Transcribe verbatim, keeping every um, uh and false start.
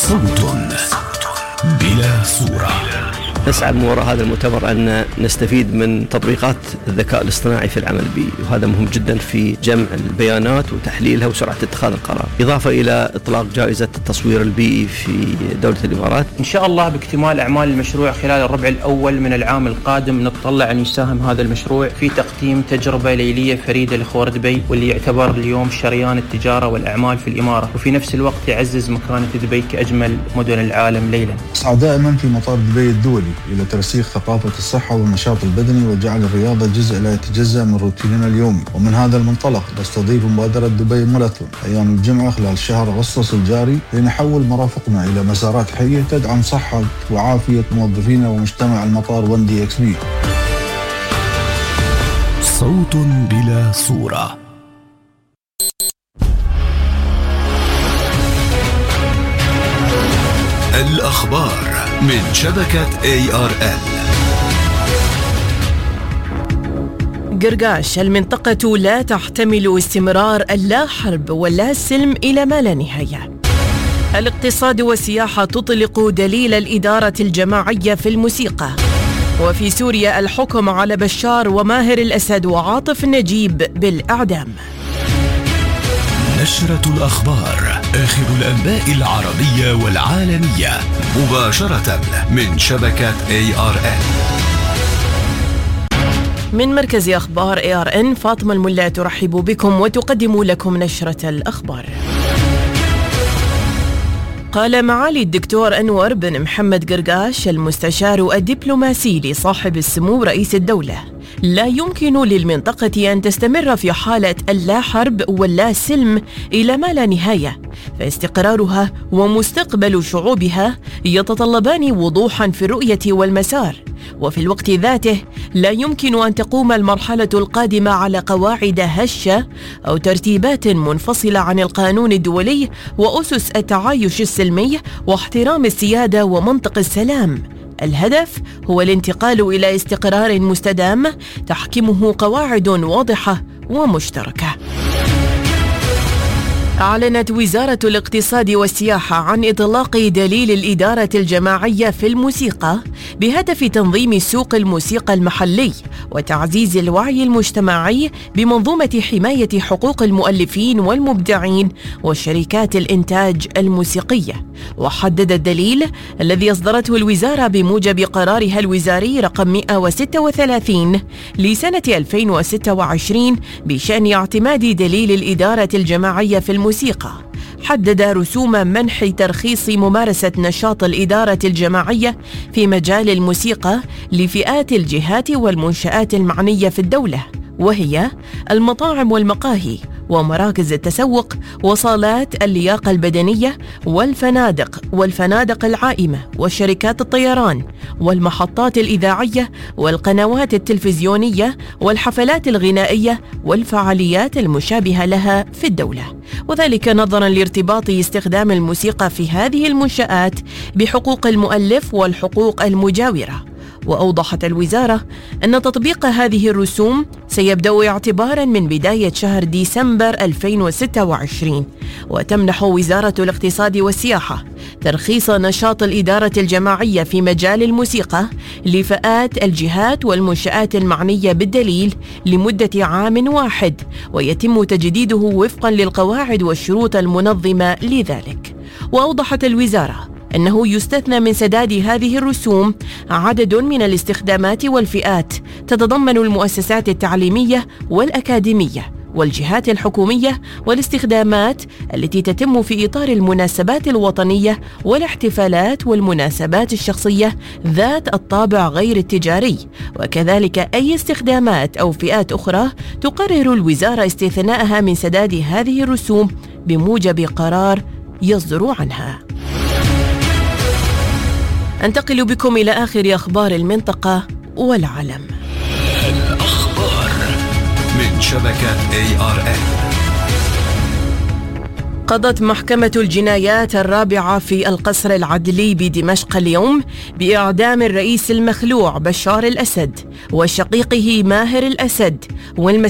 صوت بلا صورة. نسعى من وراء هذا المؤتمر أن نستفيد من تطبيقات الذكاء الاصطناعي في العمل البيئي، وهذا مهم جدا في جمع البيانات وتحليلها وسرعة اتخاذ القرار، إضافة إلى إطلاق جائزة التصوير البيئي في دولة الإمارات. إن شاء الله باكتمال أعمال المشروع خلال الربع الأول من العام القادم نتطلع أن يساهم هذا المشروع في تقديم تجربة ليلية فريدة لخور دبي، واللي يعتبر اليوم شريان التجارة والأعمال في الإمارة، وفي نفس الوقت يعزز مكانة دبي كأجمل مدن العالم ليلا. أسعى دائما في مطار دبي الدولي إلى ترسيخ ثقافة الصحة والنشاط البدني وجعل الرياضة جزء لا يتجزأ من روتيننا اليومي، ومن هذا المنطلق نستضيف مبادرة دبي ماراثون أيام الجمعة خلال شهر أغسطس الجاري لنحول مرافقنا إلى مسارات حية تدعم صحة وعافية موظفينا ومجتمع المطار وان دي إكس بي. صوت بلا صورة. الأخبار من شبكة إيه آر إل. قرقاش: المنطقة لا تحتمل استمرار اللا حرب ولا سلم إلى ما لا نهاية. الاقتصاد والسياحة تطلق دليل الإدارة الجماعية في الموسيقى. وفي سوريا الحكم على بشار وماهر الأسد وعاطف نجيب بالإعدام. نشرة الأخبار، آخر الأنباء العربية والعالمية مباشرة من شبكة إيه آر إن. من مركز أخبار إيه آر إن، فاطمة الملا ترحب بكم وتقدم لكم نشرة الأخبار. قال معالي الدكتور أنور بن محمد قرقاش المستشار الدبلوماسي لصاحب السمو رئيس الدولة: لا يمكن للمنطقة أن تستمر في حالة اللا حرب واللا سلم إلى ما لا نهاية، فاستقرارها ومستقبل شعوبها يتطلبان وضوحا في الرؤية والمسار، وفي الوقت ذاته لا يمكن أن تقوم المرحلة القادمة على قواعد هشة أو ترتيبات منفصلة عن القانون الدولي وأسس التعايش السلمي واحترام السيادة ومنطق السلام. الهدف هو الانتقال إلى استقرار مستدام تحكمه قواعد واضحة ومشتركة. أعلنت وزارة الاقتصاد والسياحة عن إطلاق دليل الإدارة الجماعية في الموسيقى بهدف تنظيم سوق الموسيقى المحلي وتعزيز الوعي المجتمعي بمنظومة حماية حقوق المؤلفين والمبدعين وشركات الإنتاج الموسيقية. وحدد الدليل الذي أصدرته الوزارة بموجب قرارها الوزاري رقم مئة وستة وثلاثين لسنة ألفين وستة وعشرين بشأن اعتماد دليل الإدارة الجماعية في الموسيقى، حدد رسوم منح ترخيص ممارسة نشاط الإدارة الجماعية في مجال الموسيقى لفئات الجهات والمنشآت المعنية في الدولة، وهي المطاعم والمقاهي ومراكز التسوق وصالات اللياقة البدنية والفنادق والفنادق العائمة وشركات الطيران والمحطات الإذاعية والقنوات التلفزيونية والحفلات الغنائية والفعاليات المشابهة لها في الدولة، وذلك نظرا لارتباط استخدام الموسيقى في هذه المنشآت بحقوق المؤلف والحقوق المجاورة. وأوضحت الوزارة أن تطبيق هذه الرسوم سيبدأ اعتباراً من بداية شهر ديسمبر ألفين وستة وعشرين، وتمنح وزارة الاقتصاد والسياحة ترخيص نشاط الإدارة الجماعية في مجال الموسيقى لفئات الجهات والمنشآت المعنية بالدليل لمدة عام واحد، ويتم تجديده وفقاً للقواعد والشروط المنظمة لذلك. وأوضحت الوزارة أنه يستثنى من سداد هذه الرسوم عدد من الاستخدامات والفئات تتضمن المؤسسات التعليمية والأكاديمية والجهات الحكومية والاستخدامات التي تتم في إطار المناسبات الوطنية والاحتفالات والمناسبات الشخصية ذات الطابع غير التجاري، وكذلك أي استخدامات أو فئات أخرى تقرر الوزارة استثناءها من سداد هذه الرسوم بموجب قرار يصدر عنها. أنتقل بكم إلى آخر أخبار المنطقة والعالم. الأخبار من شبكة إيه آر إن. قضت محكمة الجنايات الرابعة في القصر العدلي بدمشق اليوم بإعدام الرئيس المخلوع بشار الأسد وشقيقه ماهر الأسد والمسؤول